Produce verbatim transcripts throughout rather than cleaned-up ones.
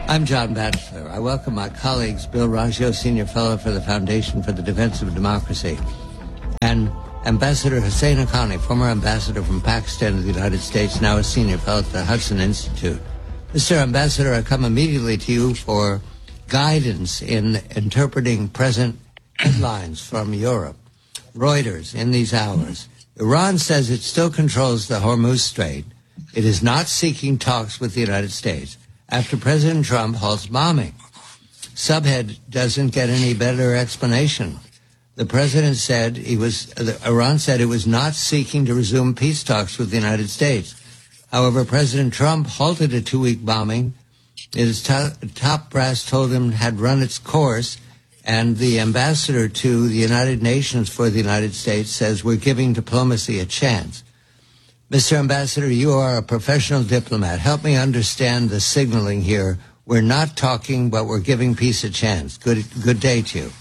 I'm John Batchelor. I welcome my colleagues, Bill Raggio, Senior Fellow for the Foundation for the Defense of Democracy, and Ambassador Hussein Haqqani, former ambassador from Pakistan to the United States, now a Senior Fellow at the Hudson Institute. Mister Ambassador, I come immediately to you for guidance in interpreting present headlines from Europe. Reuters, in these hours. Iran says it still controls the Hormuz Strait. It is not seeking talks with the United States after President Trump halts bombing. Subhead doesn't get any better explanation. The president said he was, Iran said it was not seeking to resume peace talks with the United States. However, President Trump halted a two-week bombing. His to- top brass told him it had run its course, and the ambassador to the United Nations for the United States says we're giving diplomacy a chance. Mister Ambassador, you are a professional diplomat. Help me understand the signaling here. We're not talking, but we're giving peace a chance. Good, good day to you.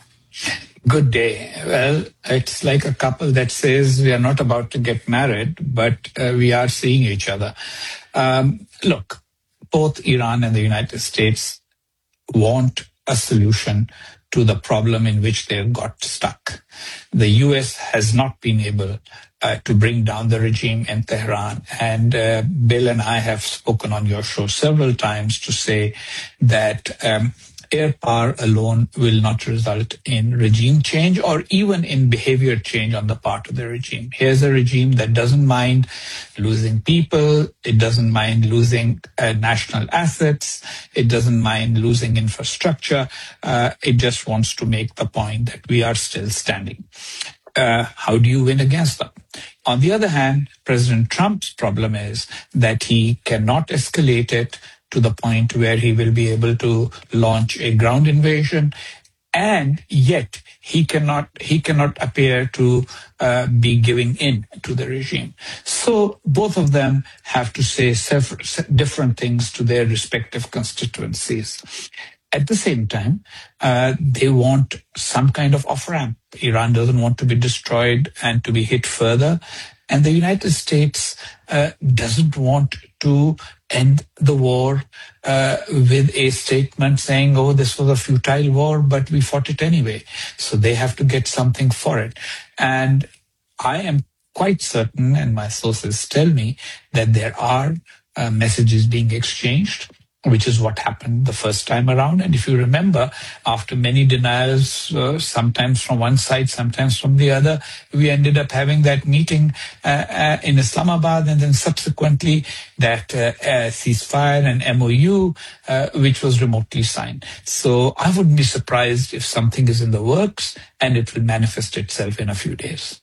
Good day. Well, it's like a couple that says we are not about to get married, but uh, we are seeing each other. Um, look, both Iran and the United States want a solution to the problem in which they've got stuck. The U S has not been able uh, to bring down the regime in Tehran. And uh, Bill and I have spoken on your show several times to say that um, air power alone will not result in regime change or even in behavior change on the part of the regime. Here's a regime that doesn't mind losing people. It doesn't mind losing uh, national assets. It doesn't mind losing infrastructure. Uh, it just wants to make the point that we are still standing. Uh, how do you win against them? On the other hand, President Trump's problem is that he cannot escalate it to the point where he will be able to launch a ground invasion, and yet he cannot he cannot appear to uh, be giving in to the regime. So both of them have to say several, different things to their respective constituencies. At the same time, uh, they want some kind of off-ramp. Iran doesn't want to be destroyed and to be hit further. And the United States uh, doesn't want to end the war uh, with a statement saying, oh, this was a futile war, but we fought it anyway. So they have to get something for it. And I am quite certain, and my sources tell me, that there are uh, messages being exchanged, which is what happened the first time around. And if you remember, after many denials, uh, sometimes from one side, sometimes from the other, we ended up having that meeting uh, uh, in Islamabad, and then subsequently that uh, uh, ceasefire and M O U, uh, which was remotely signed. So I wouldn't be surprised if something is in the works and it will manifest itself in a few days.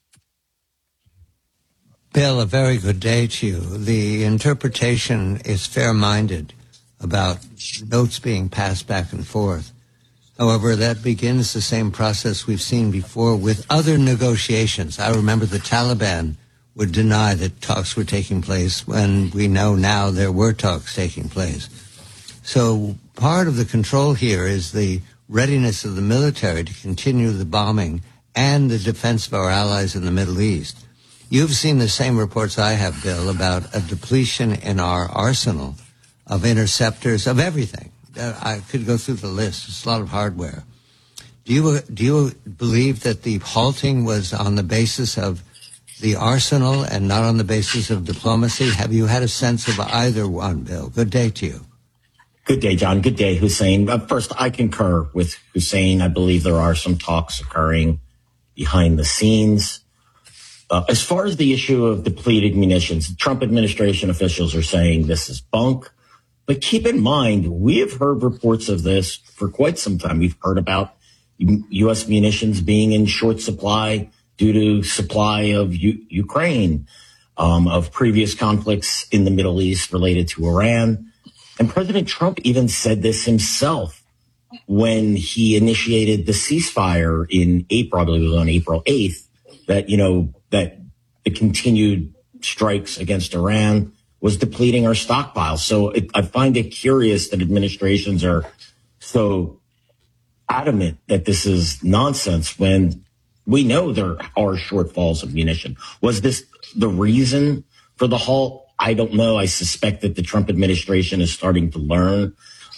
Bill, a very good day to you. The interpretation is fair-minded about notes being passed back and forth. However, that begins the same process we've seen before with other negotiations. I remember the Taliban would deny that talks were taking place when we know now there were talks taking place. So part of the control here is the readiness of the military to continue the bombing and the defense of our allies in the Middle East. You've seen the same reports I have, Bill, about a depletion in our arsenal of interceptors, of everything. I could go through the list. It's a lot of hardware. Do you do you believe that the halting was on the basis of the arsenal and not on the basis of diplomacy? Have you had a sense of either one, Bill? Good day to you. Good day, John. Good day, Hussein. Uh, first, I concur with Hussein. I believe there are some talks occurring behind the scenes. Uh, as far as the issue of depleted munitions, the Trump administration officials are saying this is bunk. But keep in mind, we have heard reports of this for quite some time. We've heard about U S munitions being in short supply due to supply of U- Ukraine, um, of previous conflicts in the Middle East related to Iran. And President Trump even said this himself when he initiated the ceasefire in April, I believe it was on April eighth, that, you know, that the continued strikes against Iran was depleting our stockpile. So it, I find it curious that administrations are so adamant that this is nonsense when we know there are shortfalls of munition. Was this the reason for the halt? I don't know. I suspect that the Trump administration is starting to learn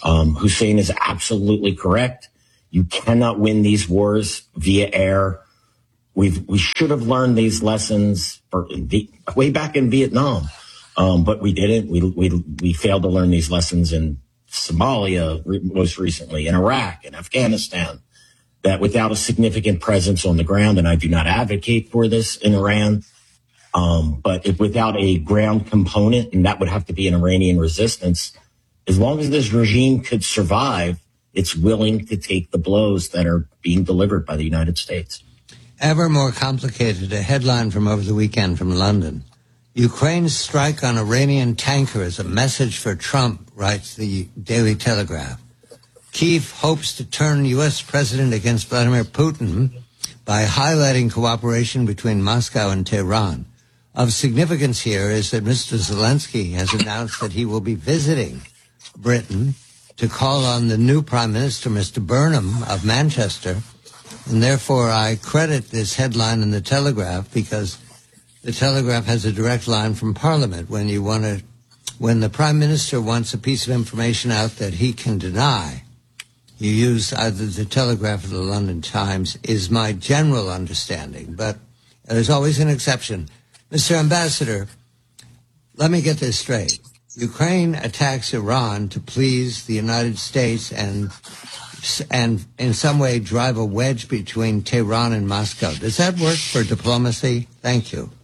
Um, Hussein is absolutely correct. You cannot win these wars via air. We've, we should have learned these lessons for, way back in Vietnam, um, but we didn't. We, we, we failed to learn these lessons in Somalia, most recently, in Iraq and Afghanistan, that without a significant presence on the ground, and I do not advocate for this in Iran, um, but if without a ground component, and that would have to be an Iranian resistance, as long as this regime could survive, it's willing to take the blows that are being delivered by the United States. Ever more complicated, a headline from over the weekend from London. Ukraine's strike on Iranian tanker is a message for Trump, writes the Daily Telegraph. Kyiv hopes to turn U S president against Vladimir Putin by highlighting cooperation between Moscow and Tehran. Of significance here is that Mister Zelensky has announced that he will be visiting Britain to call on the new Prime Minister, Mister Burnham of Manchester, and therefore I credit this headline in the Telegraph because the Telegraph has a direct line from Parliament. When you want to, when the Prime Minister wants a piece of information out that he can deny, you use either the Telegraph or the London Times, is my general understanding. But there's always an exception. Mister Ambassador, let me get this straight. Ukraine attacks Iran to please the United States and and in some way drive a wedge between Tehran and Moscow. Does that work for diplomacy? Thank you.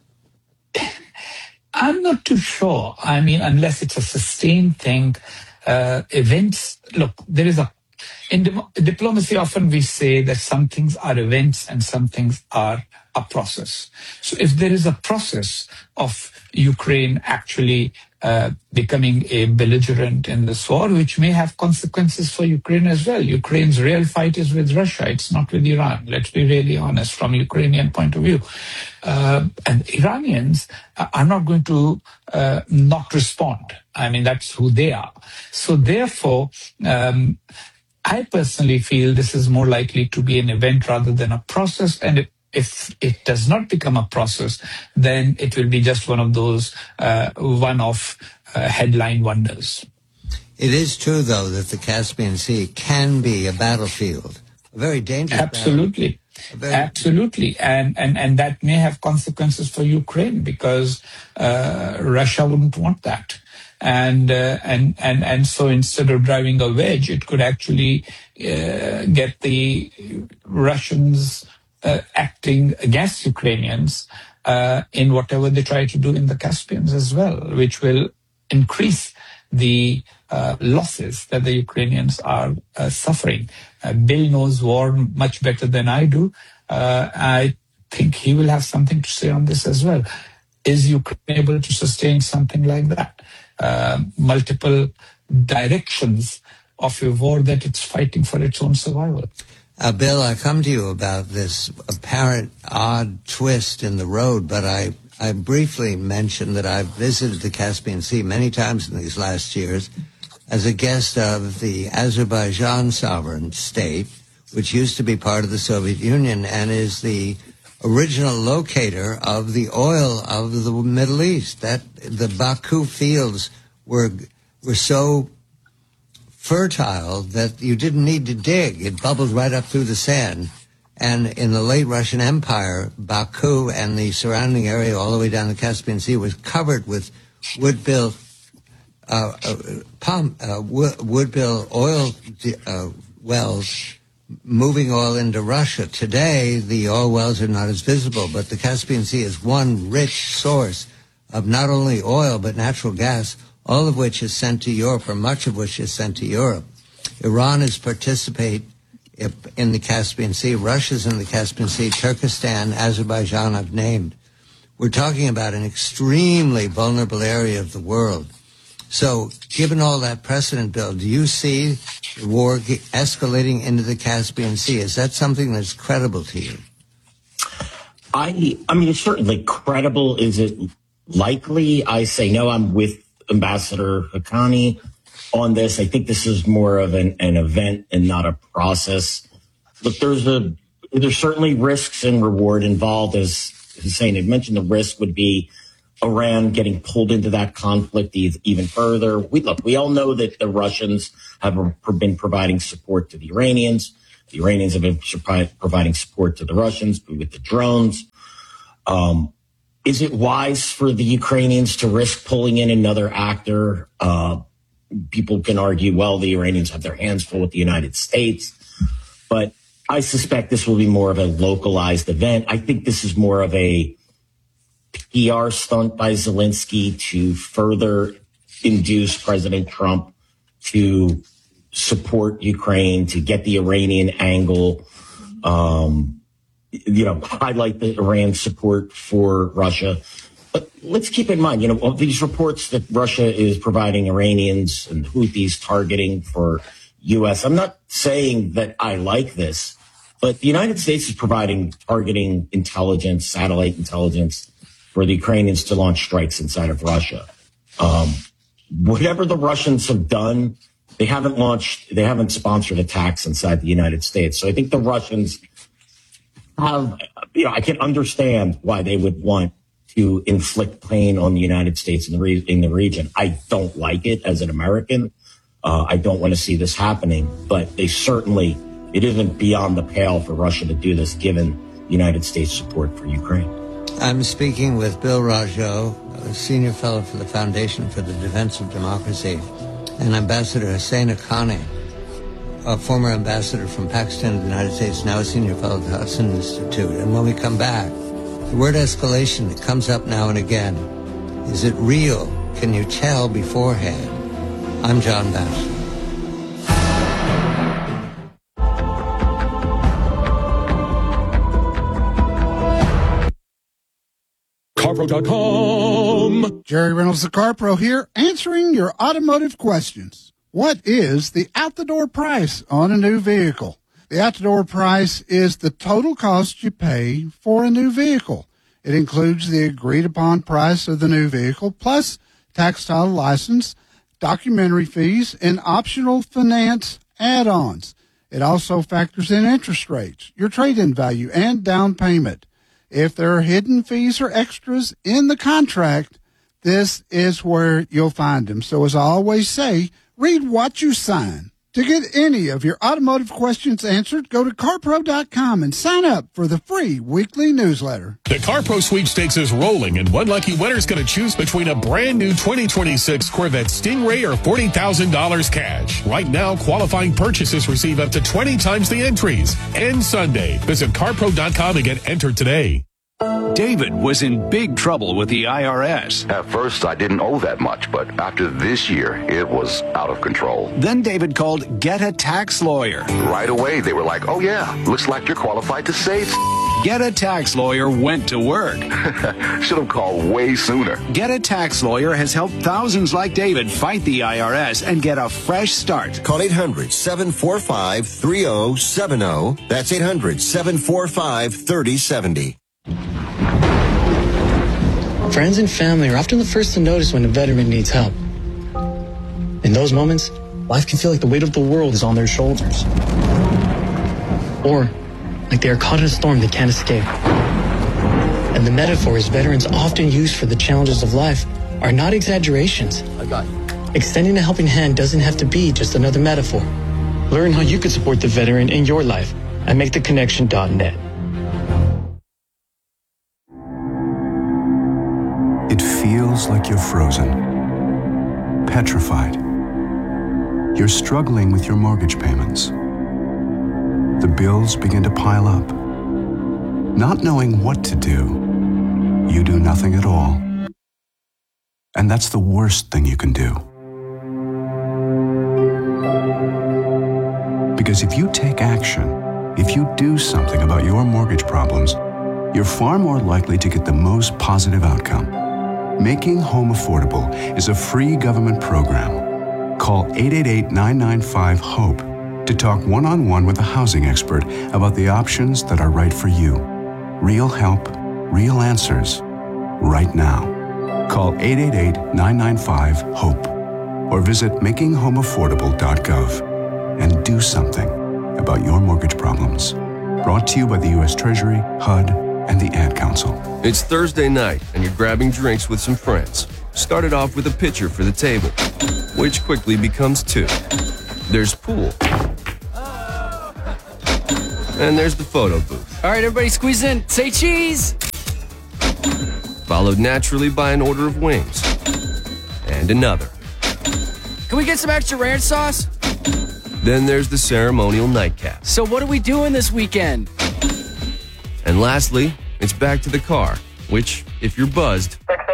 I'm not too sure. I mean, unless it's a sustained thing, uh, events, look, there is a, in di- diplomacy often we say that some things are events and some things are a process. So if there is a process of Ukraine actually uh, becoming a belligerent in this war, which may have consequences for Ukraine as well. Ukraine's real fight is with Russia. It's not with Iran. Let's be really honest from Ukrainian point of view. Uh, and Iranians are not going to uh, not respond. I mean, that's who they are. So therefore, um, I personally feel this is more likely to be an event rather than a process. And it, if it does not become a process, then it will be just one of those uh, one-off uh, headline wonders. It is true, though, that the Caspian Sea can be a battlefield, a very dangerous Absolutely. Very... Absolutely. And, and, and that may have consequences for Ukraine because uh, Russia wouldn't want that. And, uh, and, and, and so instead of driving a wedge, it could actually uh, get the Russians uh, acting against Ukrainians uh, in whatever they try to do in the Caspians as well, which will increase the uh, losses that the Ukrainians are uh, suffering. Uh, Bill knows war much better than I do. Uh, I think he will have something to say on this as well. Is Ukraine able to sustain something like that? Uh, multiple directions of a war that it's fighting for its own survival. Uh, Bill, I come to you about this apparent odd twist in the road, but I, I briefly mentioned that I've visited the Caspian Sea many times in these last years as a guest of the Azerbaijan sovereign state, which used to be part of the Soviet Union and is the original locator of the oil of the Middle East. That the Baku fields were were so fertile that you didn't need to dig. It bubbled right up through the sand. And in the late Russian Empire, Baku and the surrounding area all the way down the Caspian Sea was covered with wood-built uh, uh, palm, uh, wood-built oil uh, wells, moving oil into Russia. Today, the oil wells are not as visible, but the Caspian Sea is one rich source of not only oil, but natural gas, all of which is sent to Europe, or much of which is sent to Europe. Iran is participate in the Caspian Sea. Russia's in the Caspian Sea. Turkestan, Azerbaijan, I've named. We're talking about an extremely vulnerable area of the world. So, given all that precedent, Bill, do you see the war escalating into the Caspian Sea? Is that something that's credible to you? I, I mean, it's certainly credible. Is it likely? I say no. I'm with Ambassador Haqqani on this. I think this is more of an, an event and not a process. Look, there's a there's certainly risks and reward involved. As Hussein had mentioned, the risk would be Iran getting pulled into that conflict even further. We look, we all know that the Russians have been providing support to the Iranians. The Iranians have been providing support to the Russians with the drones. Um, is it wise for the Ukrainians to risk pulling in another actor? Uh, people can argue, well, the Iranians have their hands full with the United States, but I suspect this will be more of a localized event. I think this is more of a P R stunt by Zelensky to further induce President Trump to support Ukraine, to get the Iranian angle, um, you know, highlight the Iran support for Russia. But let's keep in mind, you know, these reports that Russia is providing Iranians and Houthis targeting for U S. I'm not saying that I like this, but the United States is providing targeting intelligence, satellite intelligence, for the Ukrainians to launch strikes inside of Russia. Um, whatever the Russians have done, they haven't launched, they haven't sponsored attacks inside the United States. So I think the Russians have, you know, I can understand why they would want to inflict pain on the United States in the, re- in the region. I don't like it as an American. Uh, I don't want to see this happening, but they certainly, it isn't beyond the pale for Russia to do this given the United States support for Ukraine. I'm speaking with Bill Rajo, a senior fellow for the Foundation for the Defense of Democracy, and Ambassador Hussein Haqqani, a former ambassador from Pakistan to the United States, now a senior fellow at the Hudson Institute. And when we come back, the word escalation that comes up now and again, is it real? Can you tell beforehand? I'm John Batchelor. CarPro dot com. Jerry Reynolds, the CarPro here, answering your automotive questions. What is the out-the-door price on a new vehicle? The out-the-door price is the total cost you pay for a new vehicle. It includes the agreed-upon price of the new vehicle, plus tax, title, license, documentary fees, and optional finance add-ons. It also factors in interest rates, your trade-in value, and down payment. If there are hidden fees or extras in the contract, this is where you'll find them. So as I always say, read what you sign. To get any of your automotive questions answered, go to CarPro dot com and sign up for the free weekly newsletter. The CarPro sweepstakes is rolling, and one lucky winner is going to choose between a brand new twenty twenty-six Corvette Stingray or forty thousand dollars cash. Right now, qualifying purchases receive up to twenty times the entries. End Sunday. Visit CarPro dot com and get entered today. David was in big trouble with the I R S. At first, I didn't owe that much, but after this year, it was out of control. Then David called Get a Tax Lawyer. Right away, they were like, oh yeah, looks like you're qualified to save. Get a Tax Lawyer went to work. Should have called way sooner. Get a Tax Lawyer has helped thousands like David fight the I R S and get a fresh start. Call eight hundred, seven four five, three oh seven oh. That's eight hundred, seven four five, three oh seven oh. Friends and family are often the first to notice when a veteran needs help. In those moments, life can feel like the weight of the world is on their shoulders. Or like they are caught in a storm they can't escape. And the metaphors veterans often use for the challenges of life are not exaggerations. I got you. Extending a helping hand doesn't have to be just another metaphor. Learn how you can support the veteran in your life at make the connection dot net. It feels like you're frozen, petrified. You're struggling with your mortgage payments. The bills begin to pile up. Not knowing what to do, you do nothing at all. And that's the worst thing you can do. Because if you take action, if you do something about your mortgage problems, you're far more likely to get the most positive outcome. Making Home Affordable is a free government program. Call eight eight eight, nine nine five, HOPE to talk one-on-one with a housing expert about the options that are right for you. Real help, real answers, right now. Call eight eight eight, nine nine five, HOPE or visit making home affordable dot gov and do something about your mortgage problems. Brought to you by the U S Treasury, H U D, and the Ad Council. It's Thursday night, and you're grabbing drinks with some friends. Started off with a pitcher for the table, which quickly becomes two. There's pool. And there's the photo booth. All right, everybody squeeze in. Say cheese. Followed naturally by an order of wings. And another. Can we get some extra ranch sauce? Then there's the ceremonial nightcap. So what are we doing this weekend? And lastly, it's back to the car, which, if you're buzzed,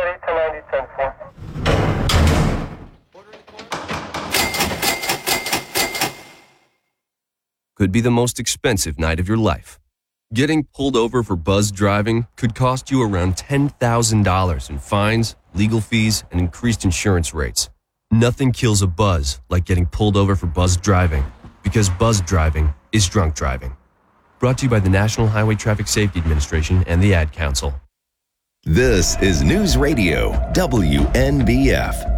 could be the most expensive night of your life. Getting pulled over for buzzed driving could cost you around ten thousand dollars in fines, legal fees, and increased insurance rates. Nothing kills a buzz like getting pulled over for buzzed driving, because buzzed driving is drunk driving. Brought to you by the National Highway Traffic Safety Administration and the Ad Council. This is News Radio W N B F.